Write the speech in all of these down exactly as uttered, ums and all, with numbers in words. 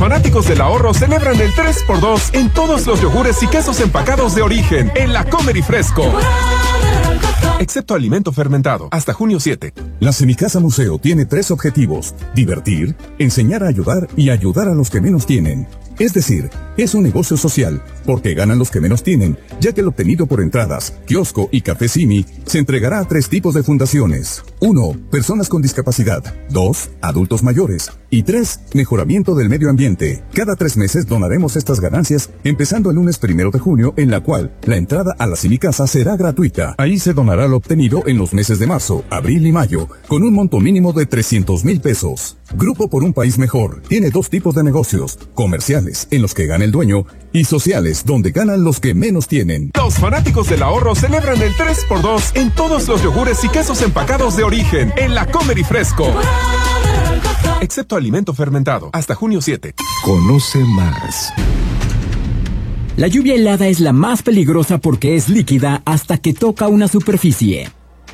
fanáticos del ahorro celebran el tres por dos en todos los yogures y quesos empacados de origen en la Comer y Fresco. Excepto alimento fermentado, hasta junio siete. La Semicasa Museo tiene tres objetivos: divertir, enseñar a ayudar y ayudar a los que menos tienen. Es decir, es un negocio social, porque ganan los que menos tienen, ya que el obtenido por entradas, kiosco y café Simi se entregará a tres tipos de fundaciones. Uno, personas con discapacidad. Dos, adultos mayores. Y tres, mejoramiento del medio ambiente. Cada tres meses donaremos estas ganancias, empezando el lunes primero de junio, en la cual la entrada a la Semicasa será gratuita. Ahí se donará lo obtenido en los meses de marzo, abril y mayo, con un monto mínimo de trescientos mil pesos. Grupo por un País Mejor tiene dos tipos de negocios: comerciales, en los que gana el dueño, y sociales, donde ganan los que menos tienen. Los fanáticos del ahorro celebran el tres por dos en todos los yogures y quesos empacados de origen en la Comer y Fresco. Excepto alimento fermentado, hasta junio siete. Conoce más. La lluvia helada es la más peligrosa porque es líquida hasta que toca una superficie.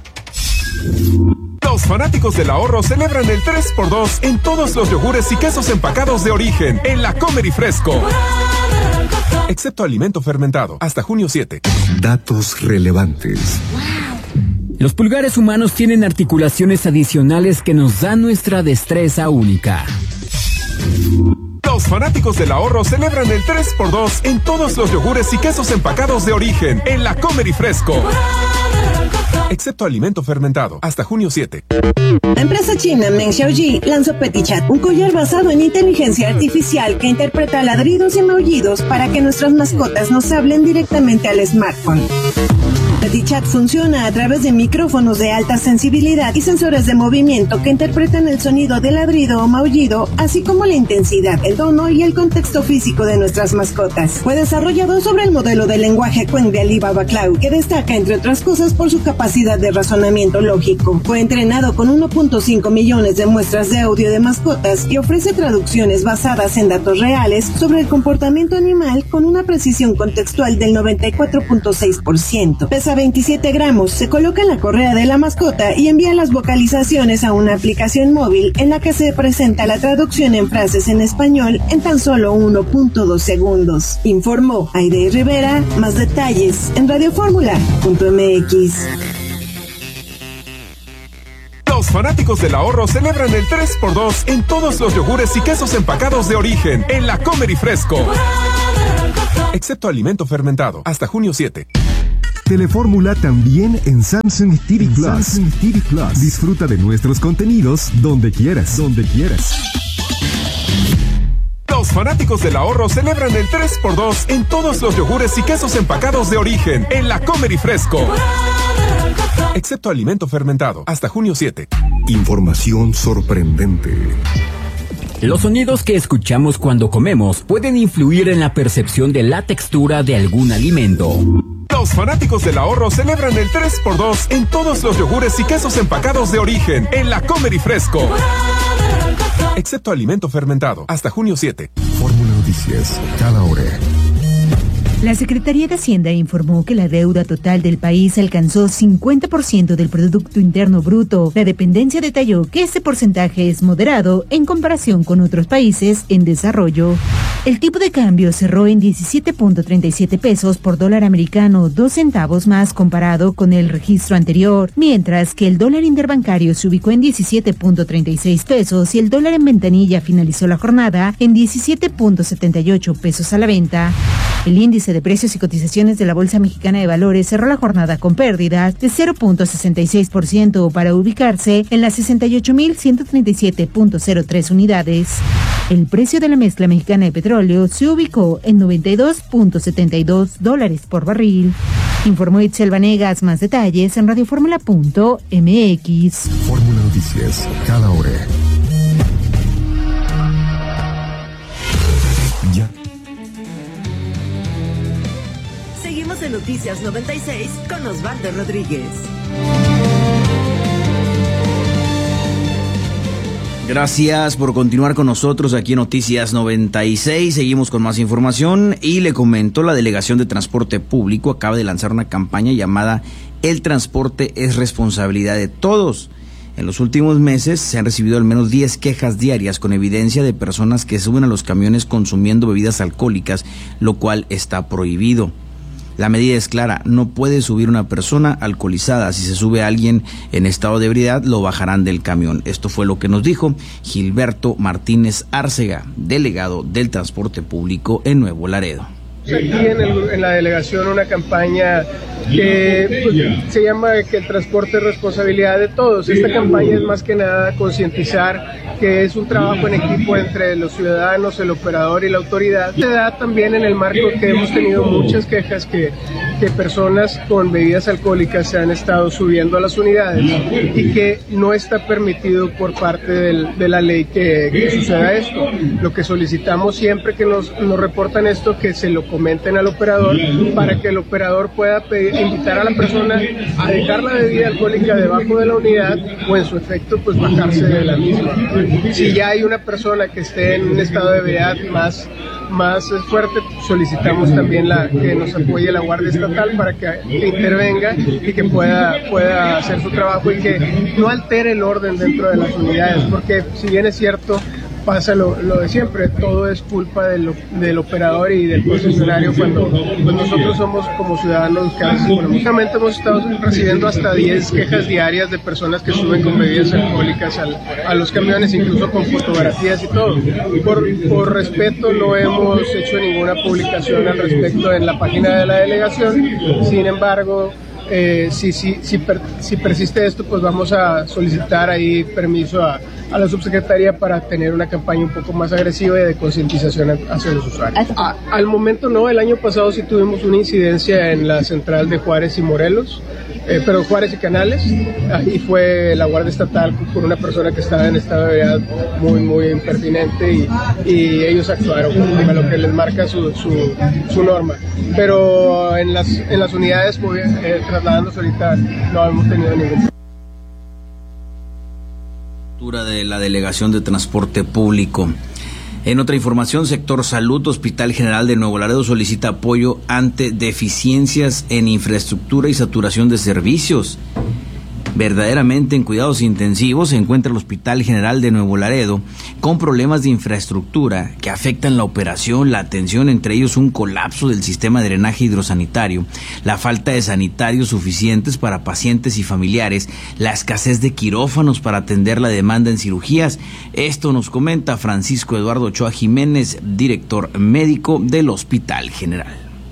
Los fanáticos del ahorro celebran el tres por dos en todos los yogures y quesos empacados de origen en la Comer y Fresco. Excepto alimento fermentado, hasta junio siete. Datos relevantes. Los pulgares humanos tienen articulaciones adicionales que nos dan nuestra destreza única. Los fanáticos del ahorro celebran el tres por dos en todos los yogures y quesos empacados de origen en la Comer y Fresco. Excepto alimento fermentado, hasta junio siete. La empresa china Meng Xiaoji lanzó PetiChat, un collar basado en inteligencia artificial que interpreta ladridos y maullidos para que nuestras mascotas nos hablen directamente al smartphone. PetiChat funciona a través de micrófonos de alta sensibilidad y sensores de movimiento que interpretan el sonido de ladrido o maullido, así como la intensidad, el tono y el contexto físico de nuestras mascotas. Fue desarrollado sobre el modelo de lenguaje Qwen de Alibaba Cloud, que destaca, entre otras cosas, por su capacidad de razonamiento lógico. Fue entrenado con uno punto cinco millones de muestras de audio de mascotas y ofrece traducciones basadas en datos reales sobre el comportamiento animal con una precisión contextual del noventa y cuatro punto seis por ciento. Pesa veintisiete gramos, se coloca en la correa de la mascota y envía las vocalizaciones a una aplicación móvil en la que se presenta la traducción en frases en español en tan solo uno punto dos segundos. Informó Aide Rivera. Más detalles en radioformula punto m x. Los fanáticos del ahorro celebran el tres por dos en todos los yogures y quesos empacados de origen en la Comer y Fresco. Excepto alimento fermentado, hasta junio siete. Telefórmula también en Samsung T V Plus. Samsung T V Plus. Disfruta de nuestros contenidos donde quieras, donde quieras. Los fanáticos del ahorro celebran el tres por dos en todos los yogures y quesos empacados de origen en la Comer y Fresco. Excepto alimento fermentado, hasta junio siete. Información sorprendente. Los sonidos que escuchamos cuando comemos pueden influir en la percepción de la textura de algún alimento. Los fanáticos del ahorro celebran el tres por dos en todos los yogures y quesos empacados de origen en la Comer y Fresco. Excepto alimento fermentado, hasta junio siete. Fórmula Noticias, cada hora. La Secretaría de Hacienda informó que la deuda total del país alcanzó cincuenta por ciento del Producto Interno Bruto. La dependencia detalló que este porcentaje es moderado en comparación con otros países en desarrollo. El tipo de cambio cerró en diecisiete punto treinta y siete pesos por dólar americano, dos centavos más comparado con el registro anterior, mientras que el dólar interbancario se ubicó en diecisiete punto treinta y seis pesos y el dólar en ventanilla finalizó la jornada en diecisiete punto setenta y ocho pesos a la venta. El índice de precios y cotizaciones de la Bolsa Mexicana de Valores cerró la jornada con pérdidas de cero punto sesenta y seis por ciento para ubicarse en las sesenta y ocho mil ciento treinta y siete punto cero tres unidades. El precio de la mezcla mexicana de petróleo se ubicó en noventa y dos punto setenta y dos dólares por barril. Informó Itzel Vanegas. Más detalles en radioformula punto m x. Fórmula Noticias, cada hora. Ya. Seguimos en Noticias noventa y seis con Osvaldo Rodríguez. Gracias por continuar con nosotros aquí en Noticias noventa y seis. Seguimos con más información y le comento, la Delegación de Transporte Público acaba de lanzar una campaña llamada El transporte es responsabilidad de todos. En los últimos meses se han recibido al menos diez quejas diarias con evidencia de personas que suben a los camiones consumiendo bebidas alcohólicas, lo cual está prohibido. La medida es clara, no puede subir una persona alcoholizada. Si se sube a alguien en estado de ebriedad, lo bajarán del camión. Esto fue lo que nos dijo Gilberto Martínez Árcega, delegado del transporte público en Nuevo Laredo. Aquí en, el, en la delegación una campaña que pues, se llama que el transporte es responsabilidad de todos. Esta campaña es más que nada concientizar que es un trabajo en equipo entre los ciudadanos, el operador y la autoridad. Se da también en el marco que hemos tenido muchas quejas que, que personas con bebidas alcohólicas se han estado subiendo a las unidades y que no está permitido por parte del, de la ley que, que suceda esto. Lo que solicitamos siempre que nos, nos reportan esto, que se lo comenten al operador para que el operador pueda pedir, invitar a la persona a dejar la bebida alcohólica debajo de la unidad o en su efecto pues bajarse de la misma. Si ya hay una persona que esté en un estado de ebriedad más, más fuerte, solicitamos también la, que nos apoye la Guardia Estatal para que intervenga y que pueda, pueda hacer su trabajo y que no altere el orden dentro de las unidades, porque si bien es cierto, pasa lo, lo de siempre, todo es culpa del, del operador y del concesionario cuando pues nosotros somos como ciudadanos que a veces últimamente hemos estado recibiendo hasta diez quejas diarias de personas que suben con bebidas alcohólicas al, a los camiones, incluso con fotografías y todo. Por, por respeto no hemos hecho ninguna publicación al respecto en la página de la delegación, sin embargo, Eh, si, si, si, per, si persiste esto, pues vamos a solicitar ahí permiso a, a la subsecretaría para tener una campaña un poco más agresiva y de concientización hacia los usuarios. A, al momento no, el año pasado sí tuvimos una incidencia en la central de Juárez y Morelos, eh, pero Juárez y Canales, y fue la Guardia Estatal con una persona que estaba en estado de ebriedad muy, muy impertinente y, y ellos actuaron conforme a lo que les marca su, su, su norma. Pero en las, en las unidades muy bien, eh, trasladándose ahorita no hemos tenido ningún problema. De la Delegación de Transporte Público. En otra información, sector salud, Hospital General de Nuevo Laredo solicita apoyo ante deficiencias en infraestructura y saturación de servicios. Verdaderamente en cuidados intensivos se encuentra el Hospital General de Nuevo Laredo con problemas de infraestructura que afectan la operación, la atención, entre ellos un colapso del sistema de drenaje hidrosanitario, la falta de sanitarios suficientes para pacientes y familiares, la escasez de quirófanos para atender la demanda en cirugías. Esto nos comenta Francisco Eduardo Ochoa Jiménez, director médico del Hospital General.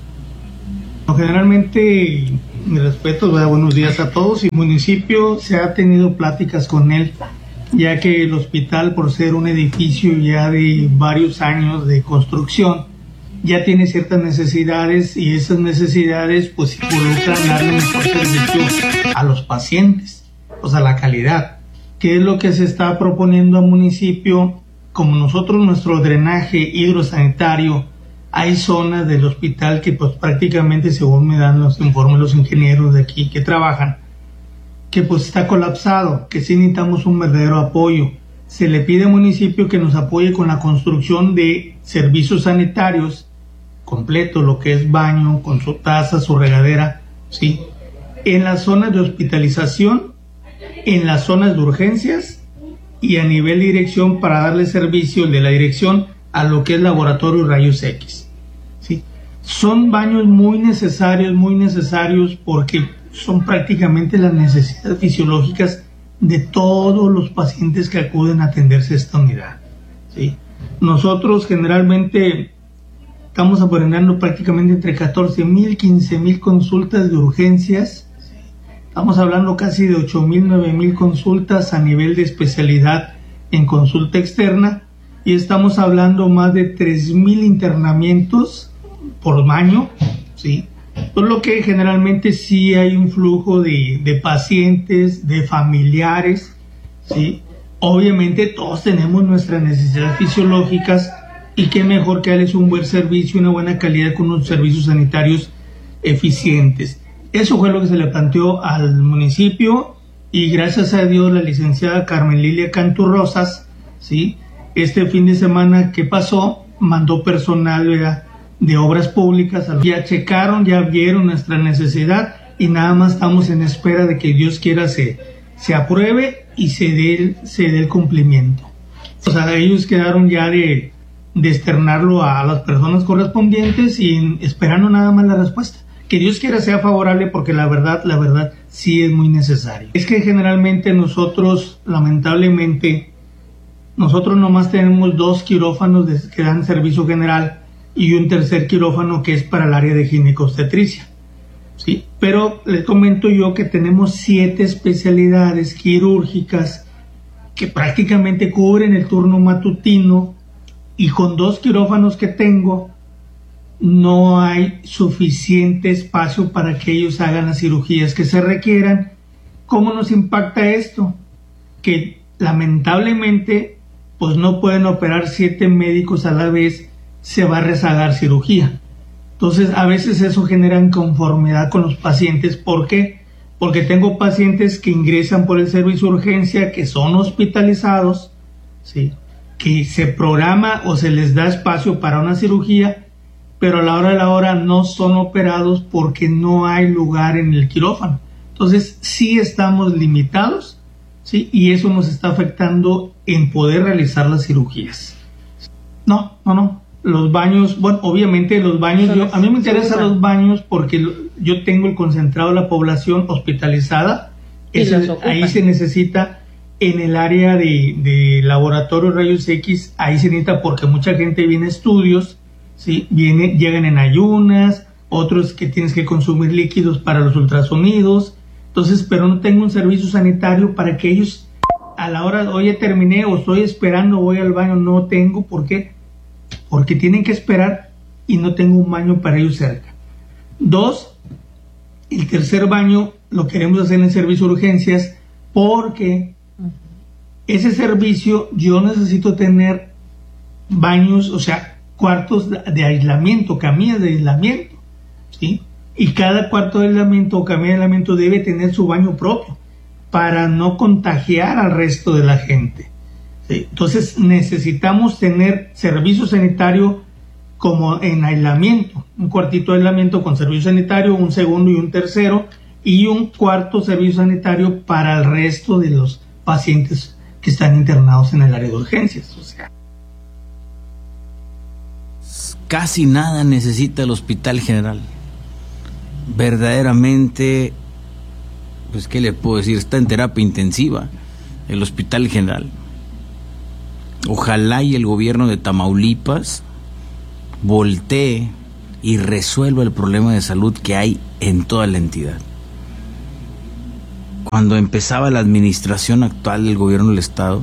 Generalmente, mi respeto, buenos días a todos. Y el municipio se ha tenido pláticas con él, ya que el hospital, por ser un edificio ya de varios años de construcción, ya tiene ciertas necesidades y esas necesidades pues involucran darle mejor servicio a los pacientes, o sea, la calidad. ¿Qué es lo que se está proponiendo al municipio? Como nosotros, nuestro drenaje hidrosanitario, hay zonas del hospital que pues prácticamente, según me dan los informes los ingenieros de aquí que trabajan, que pues está colapsado, que sí necesitamos un verdadero apoyo. Se le pide al municipio que nos apoye con la construcción de servicios sanitarios completos, lo que es baño, con su taza, su regadera, ¿sí? En las zonas de hospitalización, en las zonas de urgencias y a nivel de dirección para darle servicio de la dirección a lo que es laboratorio y rayos X. ¿Sí? Son baños muy necesarios, muy necesarios porque son prácticamente las necesidades fisiológicas de todos los pacientes que acuden a atenderse a esta unidad. ¿Sí? Nosotros generalmente estamos apoyando prácticamente entre catorce mil, quince mil consultas de urgencias. ¿Sí? Estamos hablando casi de ocho mil, nueve mil consultas a nivel de especialidad en consulta externa y estamos hablando más de tres mil internamientos por año, ¿sí? Por lo que generalmente sí hay un flujo de, de pacientes, de familiares, ¿sí? Obviamente todos tenemos nuestras necesidades fisiológicas y qué mejor que darles un buen servicio, una buena calidad con unos servicios sanitarios eficientes. Eso fue lo que se le planteó al municipio y gracias a Dios la licenciada Carmen Lilia Cantú Rosas, ¿sí? Este fin de semana que pasó mandó personal, ¿verdad?, de obras públicas, ya checaron, ya vieron nuestra necesidad y nada más estamos en espera de que Dios quiera se, se apruebe y se dé, se dé el cumplimiento. O sea, ellos quedaron ya de, de externarlo a las personas correspondientes y esperando nada más la respuesta. Que Dios quiera sea favorable, porque la verdad, la verdad sí es muy necesario. Es que generalmente nosotros, lamentablemente, nosotros nomás tenemos dos quirófanos de, que dan servicio general y un tercer quirófano que es para el área de ginecobstetricia. ¿Sí? Pero les comento yo que tenemos siete especialidades quirúrgicas que prácticamente cubren el turno matutino, y con dos quirófanos que tengo no hay suficiente espacio para que ellos hagan las cirugías que se requieran. ¿Cómo nos impacta esto? Que lamentablemente pues no pueden operar siete médicos a la vez, se va a rezagar cirugía. Entonces a veces eso genera inconformidad con los pacientes. ¿Por qué? Porque tengo pacientes que ingresan por el servicio de urgencia, que son hospitalizados, ¿sí?, que se programa o se les da espacio para una cirugía, pero a la hora de la hora no son operados porque no hay lugar en el quirófano. Entonces sí estamos limitados, ¿sí?, y eso nos está afectando en poder realizar las cirugías. No, no, no. Los baños, bueno, obviamente los baños, yo, a mí me interesan los baños porque yo tengo el concentrado de la población hospitalizada. Ese, ahí se necesita. En el área de, de laboratorio rayos X, ahí se necesita porque mucha gente viene a estudios, ¿sí?, viene, llegan en ayunas, otros que tienes que consumir líquidos para los ultrasonidos. Entonces, pero no tengo un servicio sanitario para que ellos a la hora, oye, terminé o estoy esperando, voy al baño, no tengo. ¿Por qué? Porque tienen que esperar y no tengo un baño para ellos cerca. Dos, el tercer baño lo queremos hacer en el servicio de urgencias porque ese servicio yo necesito tener baños, o sea, cuartos de aislamiento, camillas de aislamiento, ¿sí? Y cada cuarto de aislamiento o camilla de aislamiento debe tener su baño propio para no contagiar al resto de la gente, ¿sí? Entonces necesitamos tener servicio sanitario como en aislamiento, un cuartito de aislamiento con servicio sanitario, un segundo y un tercero, y un cuarto servicio sanitario para el resto de los pacientes que están internados en el área de urgencias. O sea, casi nada necesita el Hospital General. Verdaderamente, pues qué le puedo decir, está en terapia intensiva el Hospital General. Ojalá y el gobierno de Tamaulipas voltee y resuelva el problema de salud que hay en toda la entidad. Cuando empezaba la administración actual del gobierno del estado,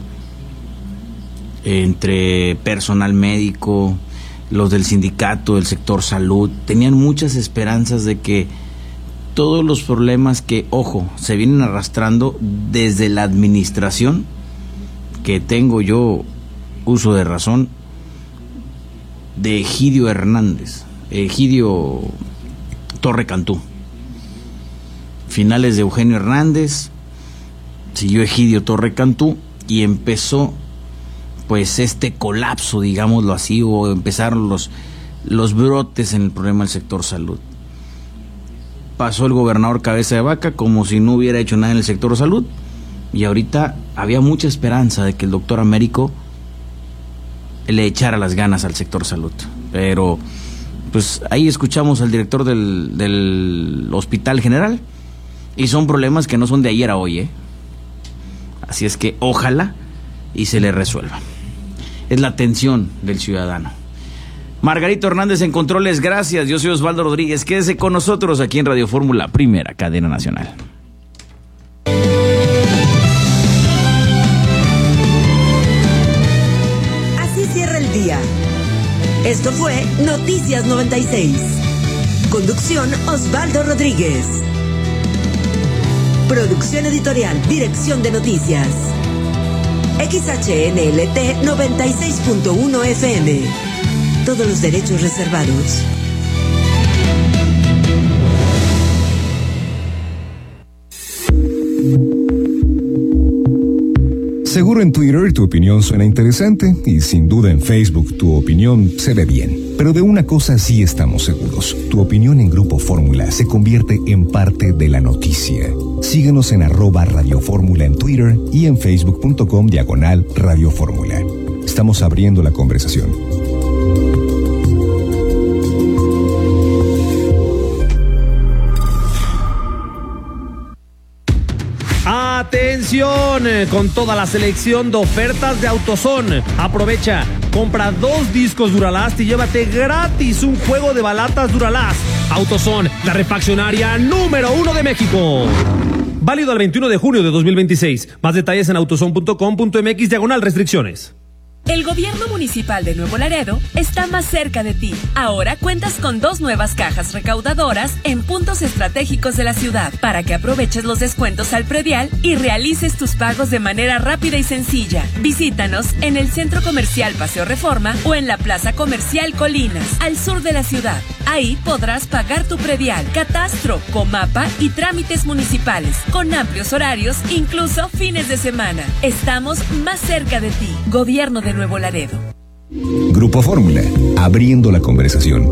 entre personal médico, los del sindicato, del sector salud, tenían muchas esperanzas de que todos los problemas que, ojo, se vienen arrastrando desde la administración, que tengo yo uso de razón, de Egidio Hernández, Egidio Torre Cantú. Finales de Eugenio Hernández, siguió Egidio Torre Cantú y empezó pues este colapso, digámoslo así, o empezaron los, los brotes en el problema del sector salud. Pasó el gobernador Cabeza de Vaca como si no hubiera hecho nada en el sector salud, y ahorita había mucha esperanza de que el doctor Américo le echara las ganas al sector salud, pero pues ahí escuchamos al director del, del Hospital General, y son problemas que no son de ayer a hoy, ¿eh? Así es que ojalá y se le resuelva. Es la atención del ciudadano. Margarito Hernández en controles, gracias. Yo soy Osvaldo Rodríguez. Quédese con nosotros aquí en Radio Fórmula, primera cadena nacional. Así cierra el día. Esto fue Noticias noventa y seis. Conducción Osvaldo Rodríguez. Producción editorial, dirección de noticias. X H N L T noventa y seis punto uno F M. Todos los derechos reservados. Seguro en Twitter tu opinión suena interesante y sin duda en Facebook tu opinión se ve bien. Pero de una cosa sí estamos seguros. Tu opinión en Grupo Fórmula se convierte en parte de la noticia. Síguenos en arroba Radio Fórmula en Twitter y en facebook.com diagonal Radio Fórmula. Estamos abriendo la conversación. Atención, con toda la selección de ofertas de AutoZone. Aprovecha, compra dos discos Duralast y llévate gratis un juego de balatas Duralast. AutoZone, la refaccionaria número uno de México. Válido al veintiuno de junio de dos mil veintiséis. Más detalles en autozone punto com punto m x diagonal restricciones. El gobierno municipal de Nuevo Laredo está más cerca de ti. Ahora cuentas con dos nuevas cajas recaudadoras en puntos estratégicos de la ciudad para que aproveches los descuentos al predial y realices tus pagos de manera rápida y sencilla. Visítanos en el Centro Comercial Paseo Reforma o en la Plaza Comercial Colinas, al sur de la ciudad. Ahí podrás pagar tu predial, catastro, comapa y trámites municipales, con amplios horarios, incluso fines de semana. Estamos más cerca de ti. Gobierno de Nuevo Laredo. Grupo Fórmula, abriendo la conversación.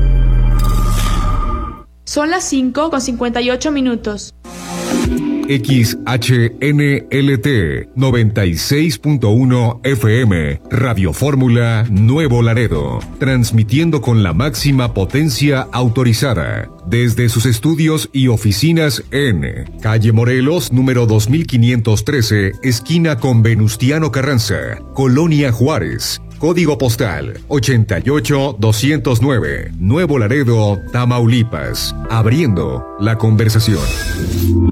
Son las cinco con cincuenta y ocho minutos. X H N L T noventa y seis punto uno F M, Radio Fórmula Nuevo Laredo, transmitiendo con la máxima potencia autorizada desde sus estudios y oficinas en Calle Morelos, número dos mil quinientos trece, esquina con Venustiano Carranza, Colonia Juárez. Código postal ochenta y ocho doscientos nueve, Nuevo Laredo, Tamaulipas. Abriendo la conversación.